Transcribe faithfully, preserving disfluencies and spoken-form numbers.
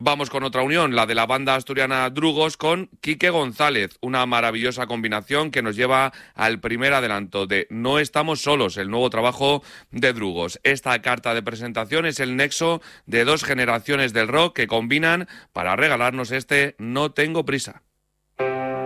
Vamos con otra unión, la de la banda asturiana Drugos con Quique González, una maravillosa combinación que nos lleva al primer adelanto de No estamos solos, el nuevo trabajo de Drugos. Esta carta de presentación es el nexo de dos generaciones del rock que combinan para regalarnos este No tengo prisa.